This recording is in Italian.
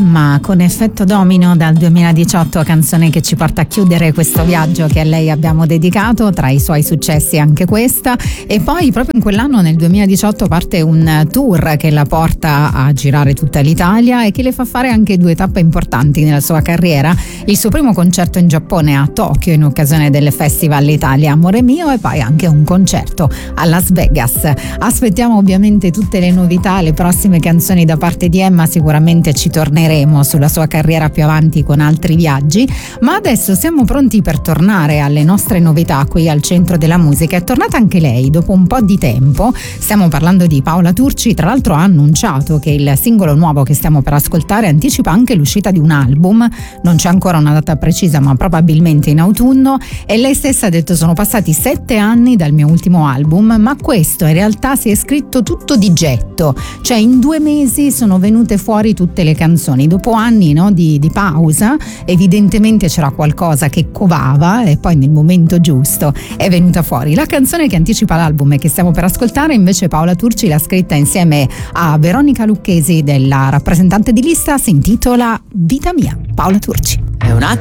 Emma con Effetto Domino dal 2018, canzone che ci porta a chiudere questo viaggio che a lei abbiamo dedicato, tra i suoi successi anche questa. E poi proprio in quell'anno, nel 2018, parte un tour che la porta a girare tutta l'Italia e che le fa fare anche due tappe importanti nella sua carriera: il suo primo concerto in Giappone a Tokyo in occasione del Festival Italia Amore Mio, e poi anche un concerto a Las Vegas. Aspettiamo ovviamente tutte le novità, le prossime canzoni da parte di Emma. Sicuramente ci torneremo sulla sua carriera più avanti con altri viaggi, ma adesso siamo pronti per tornare alle nostre novità qui al Centro della Musica. È tornata anche lei dopo un po' di tempo. Stiamo parlando di Paola Turci. Tra l'altro ha annunciato che il singolo nuovo che stiamo per ascoltare anticipa anche l'uscita di un album. Non c'è ancora una data precisa, ma probabilmente in autunno. E lei stessa ha detto: sono passati 7 anni dal mio ultimo album, ma questo in realtà si è scritto tutto di getto, cioè in 2 mesi sono venute fuori tutte le canzoni. Dopo anni, no, di pausa, evidentemente c'era qualcosa che covava e poi nel momento giusto è venuta fuori. La canzone che anticipa l'album e che stiamo per ascoltare invece Paola Turci l'ha scritta insieme a Veronica Lucchesi, della rappresentante di lista. Si intitola Vita Mia. Paola Turci. È una